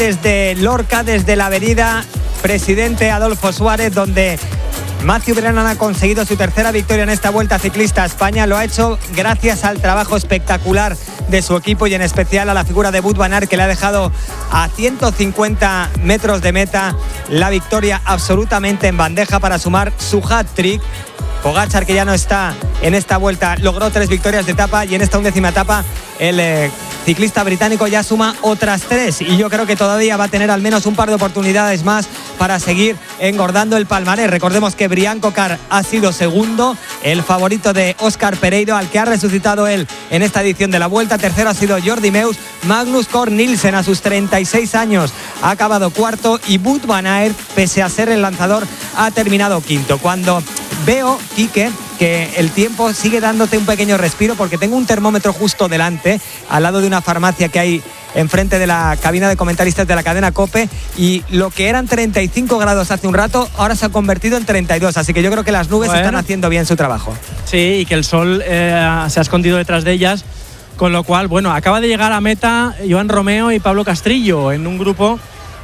Desde Lorca, desde la avenida Presidente Adolfo Suárez, donde Matthew Brennan ha conseguido su tercera victoria en esta Vuelta Ciclista a España. Lo ha hecho gracias al trabajo espectacular de su equipo y en especial a la figura de Wout van Aert, que le ha dejado a 150 metros de meta la victoria absolutamente en bandeja para sumar su hat-trick. Pogačar, que ya no está en esta vuelta, logró 3 victorias de etapa y en esta 11ª etapa el ciclista británico ya suma otras 3 y yo creo que todavía va a tener al menos un par de oportunidades más para seguir engordando el palmarés. Recordemos que Brian Cocard ha sido segundo, el favorito de Óscar Pereiro, al que ha resucitado él en esta edición de la Vuelta. Tercero ha sido Jordi Meus. Magnus Cort Nielsen, a sus 36 años, ha acabado cuarto y Wout van Aert, pese a ser el lanzador, ha terminado quinto. Cuando veo, Quique, que el tiempo sigue dándote un pequeño respiro, porque tengo un termómetro justo delante, al lado de una farmacia que hay enfrente de la cabina de comentaristas de la cadena COPE, y lo que eran 35 grados hace un rato, ahora se ha convertido en 32, así que yo creo que las nubes están haciendo bien su trabajo. Sí, y que el sol se ha escondido detrás de ellas, con lo cual, bueno, acaba de llegar a meta Joan Romeo y Pablo Castrillo en un grupo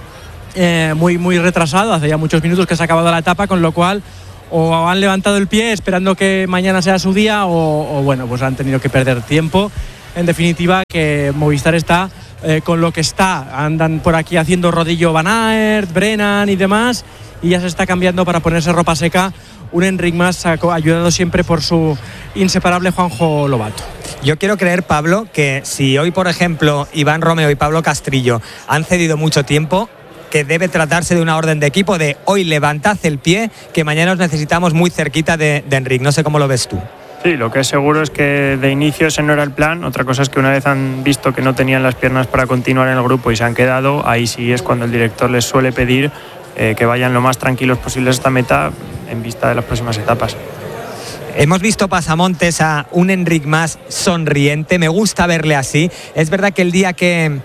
muy retrasado, hace ya muchos minutos que se ha acabado la etapa, con lo cual o han levantado el pie esperando que mañana sea su día o bueno, pues han tenido que perder tiempo. En definitiva, que Movistar está con lo que está. Andan por aquí haciendo rodillo Van Aert, Brennan y demás, y ya se está cambiando para ponerse ropa seca un Enric Mas, ayudado siempre por su inseparable Juanjo Lobato. Yo quiero creer, Pablo, que si hoy, por ejemplo, Iván Romeo y Pablo Castrillo han cedido mucho tiempo, que debe tratarse de una orden de equipo de hoy levantad el pie, que mañana os necesitamos muy cerquita de Enric. No sé cómo lo ves tú. Sí, lo que es seguro es que de inicio ese no era el plan. Otra cosa es que una vez han visto que no tenían las piernas para continuar en el grupo y se han quedado, ahí sí es cuando el director les suele pedir que vayan lo más tranquilos posibles a esta meta en vista de las próximas etapas. Hemos visto pasamontes a un Enric Mas sonriente, me gusta verle así. Es verdad que el día que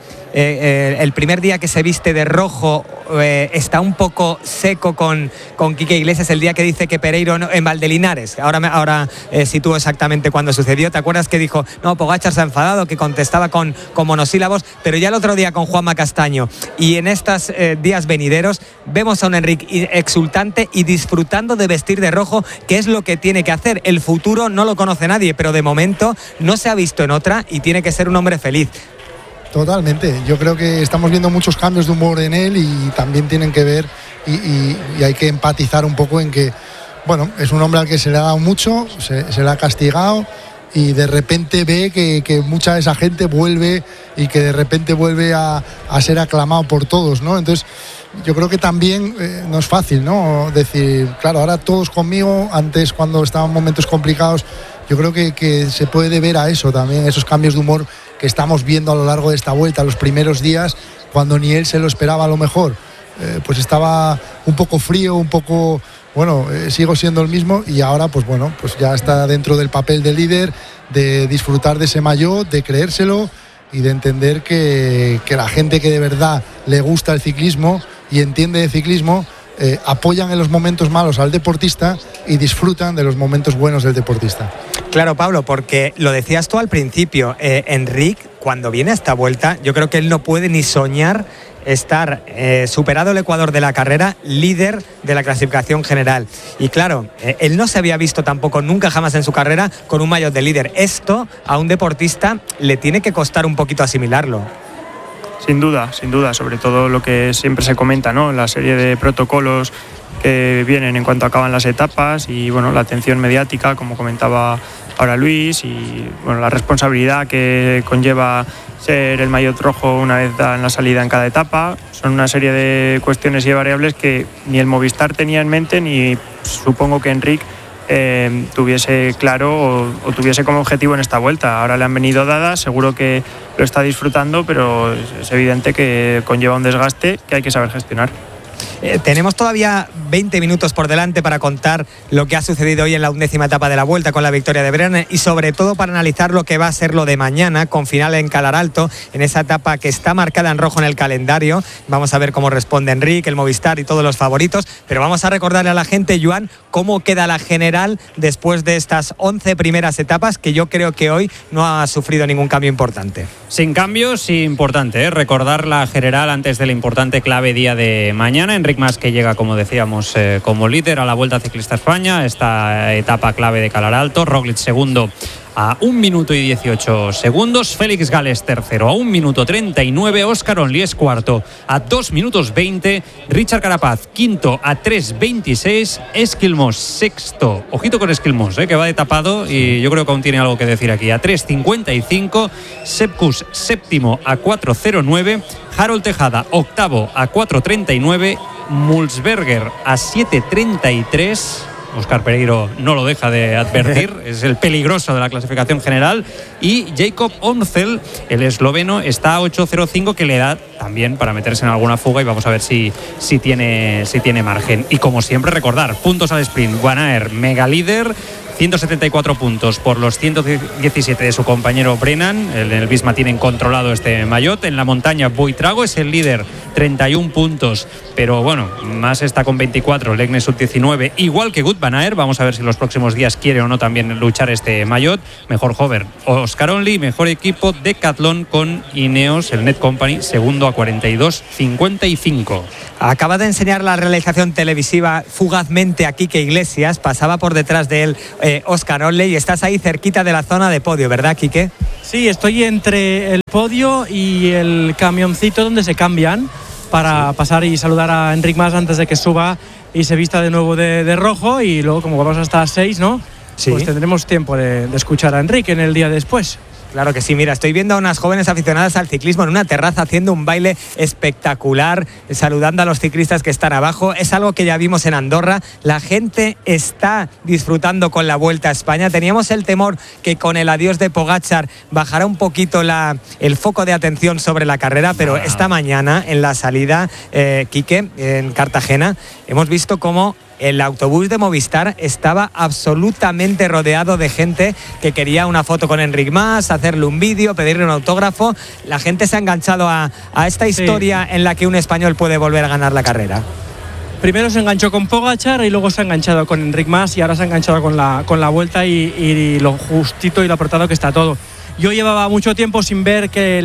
el primer día que se viste de rojo está un poco seco con Quique Iglesias, el día que dice que Pereiro en Valdelinares, ahora sitúo exactamente cuándo sucedió. ¿Te acuerdas que dijo, no, Pogačar se ha enfadado, que contestaba con monosílabos? Pero ya el otro día con Juanma Castaño y en estos días venideros vemos a un Enric exultante y disfrutando de vestir de rojo, que es lo que tiene que hacer. El futuro no lo conoce nadie, pero de momento no se ha visto en otra y tiene que ser un hombre feliz. Totalmente, yo creo que estamos viendo muchos cambios de humor en él y también tienen que ver y hay que empatizar un poco en que, bueno, es un hombre al que se le ha dado mucho, se le ha castigado y de repente ve que mucha de esa gente vuelve y que de repente vuelve a ser aclamado por todos, ¿no? Entonces yo creo que también no es fácil, ¿no? Decir, claro, ahora todos conmigo, antes cuando estaban momentos complicados, yo creo que se puede deber a eso también, esos cambios de humor que estamos viendo a lo largo de esta vuelta. Los primeros días, cuando ni él se lo esperaba a lo mejor, pues estaba un poco frío, un poco, bueno, sigo siendo el mismo y ahora pues bueno, pues ya está dentro del papel de líder, de disfrutar de ese maillot, de creérselo y de entender que la gente que de verdad le gusta el ciclismo y entiende de ciclismo, apoyan en los momentos malos al deportista y disfrutan de los momentos buenos del deportista. Claro, Pablo, porque lo decías tú al principio, Enric, cuando viene a esta vuelta, yo creo que él no puede ni soñar estar superado el Ecuador de la carrera, líder de la clasificación general. Y claro, él no se había visto tampoco nunca jamás en su carrera con un maillot de líder. Esto a un deportista le tiene que costar un poquito asimilarlo. Sin duda, sobre todo lo que siempre se comenta, ¿no? La serie de protocolos que vienen en cuanto acaban las etapas y bueno, la atención mediática, como comentaba ahora Luis, y bueno, la responsabilidad que conlleva ser el maillot rojo una vez en la salida en cada etapa. Son una serie de cuestiones y variables que ni el Movistar tenía en mente, ni supongo que Enric tuviese claro o tuviese como objetivo en esta vuelta. Ahora le han venido dadas, seguro que lo está disfrutando, pero es evidente que conlleva un desgaste que hay que saber gestionar. Tenemos todavía 20 minutos por delante para contar lo que ha sucedido hoy en la 11ª etapa de la Vuelta con la victoria de Brennan y sobre todo para analizar lo que va a ser lo de mañana con final en Calaralto, en esa etapa que está marcada en rojo en el calendario. Vamos a ver cómo responde Enric, el Movistar y todos los favoritos, pero vamos a recordarle a la gente, Joan, cómo queda la general después de estas 11 primeras etapas, que yo creo que hoy no ha sufrido ningún cambio importante. Sin cambios, importante, recordar la general antes del importante clave día de mañana. Enric Mas, que llega, como decíamos, como líder a la Vuelta Ciclista España, esta etapa clave de Calaralto. Roglic segundo a 1 minuto y 18 segundos. Félix Gález tercero a 1 minuto 39. Óscar Onlí es cuarto a 2 minutos 20. Richard Carapaz quinto a 3:26. Esquilmos sexto. Ojito con Esquilmos, que va de tapado y yo creo que aún tiene algo que decir aquí. A 3:55. Sepp Kuss séptimo a 4:09. Harold Tejada octavo a 4:39. Mulsberger a 7:33. Óscar Pereiro no lo deja de advertir, es el peligroso de la clasificación general. Y Jacob Omsel, el esloveno, está a 8:05, que le da también para meterse en alguna fuga y vamos a ver si tiene margen. Y como siempre, recordar, puntos al sprint. Van Aert, mega líder, 174 puntos por los 117 de su compañero Brennan. En el Visma tienen controlado este maillot. En la montaña, Buitrago es el líder, 31 puntos. Pero bueno, Mas está con 24, Legne sub-19, igual que Wout van Aert. Vamos a ver si en los próximos días quiere o no también luchar este maillot. Mejor Hover, Óscar Onlí, mejor equipo Decathlon con Ineos, el Net Company, segundo a 42:55. Acaba de enseñar la realización televisiva fugazmente a Quique Iglesias, pasaba por detrás de él Óscar Onlí, y estás ahí cerquita de la zona de podio, ¿verdad, Quique? Sí, estoy entre el podio y el camioncito donde se cambian para pasar y saludar a Enric Mas antes de que suba y se vista de nuevo de rojo, y luego, como vamos hasta las 6, ¿no? Sí. Pues tendremos tiempo de escuchar a Enric en el día después. Claro que sí, mira, estoy viendo a unas jóvenes aficionadas al ciclismo en una terraza haciendo un baile espectacular, saludando a los ciclistas que están abajo. Es algo que ya vimos en Andorra. La gente está disfrutando con la Vuelta a España. Teníamos el temor que con el adiós de Pogačar bajara un poquito el foco de atención sobre la carrera, pero esta mañana en la salida, Quique, en Cartagena, hemos visto cómo el autobús de Movistar estaba absolutamente rodeado de gente que quería una foto con Enric Mas, hacerle un vídeo, pedirle un autógrafo. La gente se ha enganchado a esta historia en la que un español puede volver a ganar la carrera. Primero se enganchó con Pogačar y luego se ha enganchado con Enric Mas y ahora se ha enganchado con la Vuelta y lo justito y lo apretado que está todo. Yo llevaba mucho tiempo sin ver que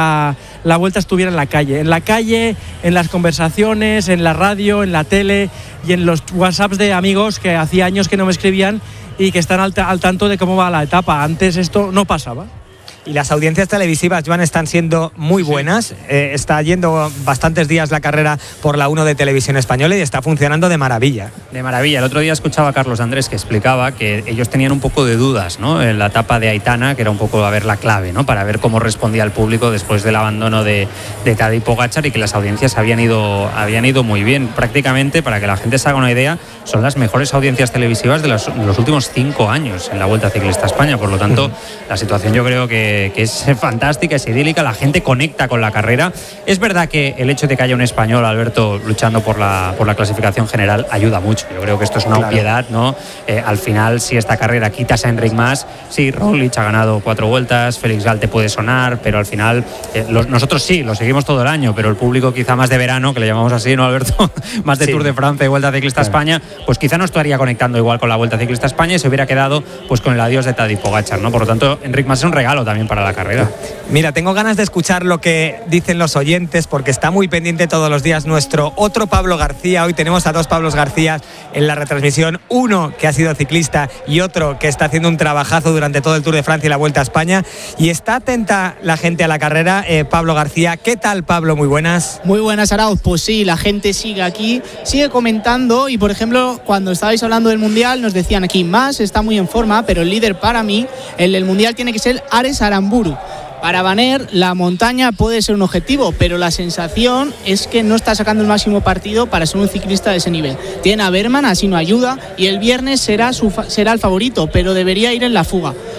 la Vuelta estuviera en la calle, en las conversaciones, en la radio, en la tele y en los WhatsApps de amigos que hacía años que no me escribían y que están al tanto de cómo va la etapa. Antes esto no pasaba. Y las audiencias televisivas, Joan, están siendo muy buenas. Está yendo bastantes días la carrera por la 1 de Televisión Española y está funcionando de maravilla. De maravilla. El otro día escuchaba a Carlos Andrés que explicaba que ellos tenían un poco de dudas, ¿no? En la etapa de Aitana, que era un poco a ver la clave, ¿no? Para ver cómo respondía el público después del abandono de Tadej Pogačar, y que las audiencias habían ido muy bien. Prácticamente, para que la gente se haga una idea, son las mejores audiencias televisivas de los últimos 5 años en la Vuelta Ciclista España. Por lo tanto, la situación yo creo que es fantástica, es idílica, la gente conecta con la carrera. Es verdad que el hecho de que haya un español, Alberto, luchando por la clasificación general ayuda mucho. Yo creo que esto es una obviedad, ¿no? Al final, si esta carrera quitas a Enric Mas, sí, Roglic ha ganado 4 vueltas, Félix Gall te puede sonar, pero al final nosotros sí, lo seguimos todo el año, pero el público quizá más de verano, que le llamamos así, ¿no, Alberto? Más de Tour de Francia y Vuelta Ciclista España, pues quizá no estaría conectando igual con la Vuelta Ciclista España y se hubiera quedado pues con el adiós de Tadej Pogačar, ¿no? Por lo tanto, Enric Mas es un regalo también para la carrera. Mira, tengo ganas de escuchar lo que dicen los oyentes, porque está muy pendiente todos los días nuestro otro Pablo García. Hoy tenemos a 2 Pablos García en la retransmisión, uno que ha sido ciclista y otro que está haciendo un trabajazo durante todo el Tour de Francia y la Vuelta a España, y está atenta la gente a la carrera. Pablo García, ¿qué tal, Pablo? Muy buenas. Muy buenas, Arauz. Pues sí, la gente sigue aquí, sigue comentando, y por ejemplo, cuando estabais hablando del Mundial, nos decían aquí, Mas está muy en forma, pero el líder para mí, el del Mundial, tiene que ser Ares Aramburu. Para Van Aert, la montaña puede ser un objetivo, pero la sensación es que no está sacando el máximo partido para ser un ciclista de ese nivel. Tiene a Berman, así no ayuda, y el viernes será el favorito, pero debería ir en la fuga.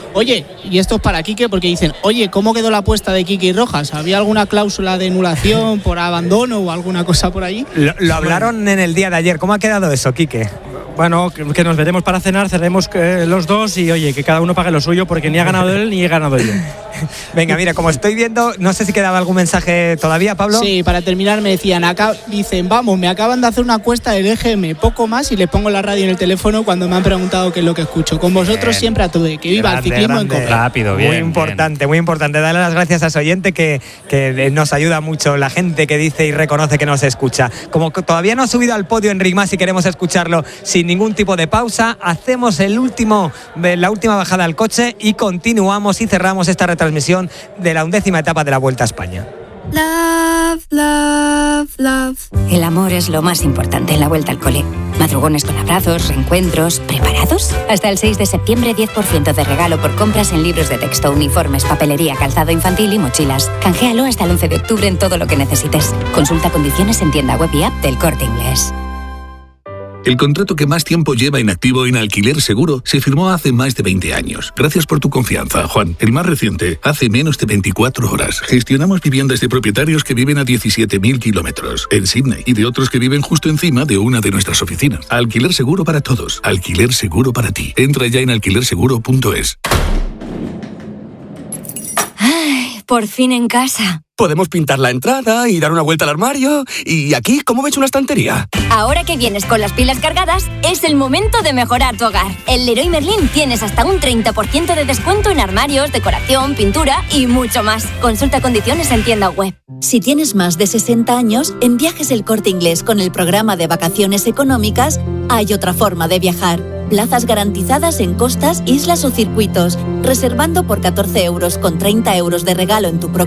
Oye, y esto es para Quique porque dicen, oye, ¿cómo quedó la apuesta de Quique y Rojas? ¿Había alguna cláusula de anulación por abandono o alguna cosa por ahí? Lo hablaron en el día de ayer. ¿Cómo ha quedado eso, Quique? Bueno, que nos veremos para cenar, cerremos los dos y oye, que cada uno pague lo suyo porque ni ha ganado él ni he ganado yo. Venga, mira, como estoy viendo, no sé si quedaba algún mensaje todavía, Pablo. Sí, para terminar me decían, dicen, vamos, me acaban de hacer una encuesta del EGM, poco más, y les pongo la radio en el teléfono cuando me han preguntado qué es lo que escucho. Con vosotros siempre a todo, que viva el ciclismo en COPE. Rápido, bien. Muy importante. Darle las gracias a ese oyente que nos ayuda mucho, la gente que dice y reconoce que nos escucha. Como todavía no ha subido al podio Enric Mas y queremos escucharlo sin ningún tipo de pausa, hacemos la última bajada al coche y continuamos y cerramos esta retransmisión de la 11ª etapa de la Vuelta a España. Love, love, love. El amor es lo más importante en la Vuelta al Cole. Madrugones con abrazos, reencuentros, ¿preparados? Hasta el 6 de septiembre 10% de regalo por compras en libros de texto, uniformes, papelería, calzado infantil y mochilas. Canjealo hasta el 11 de octubre en todo lo que necesites. Consulta condiciones en tienda web y app del Corte Inglés. El contrato que más tiempo lleva inactivo en Alquiler Seguro se firmó hace más de 20 años. Gracias por tu confianza, Juan. El más reciente, hace menos de 24 horas. Gestionamos viviendas de propietarios que viven a 17.000 kilómetros en Sydney y de otros que viven justo encima de una de nuestras oficinas. Alquiler Seguro para todos. Alquiler Seguro para ti. Entra ya en alquilerseguro.es. Ay, por fin en casa. Podemos pintar la entrada y dar una vuelta al armario. Y aquí, ¿cómo ves una estantería? Ahora que vienes con las pilas cargadas, es el momento de mejorar tu hogar. En Leroy Merlin tienes hasta un 30% de descuento en armarios, decoración, pintura y mucho más. Consulta condiciones en tienda web. Si tienes más de 60 años, en Viajes El Corte Inglés con el programa de vacaciones económicas, hay otra forma de viajar. Plazas garantizadas en costas, islas o circuitos. Reservando por 14 euros con 30 euros de regalo en tu próximo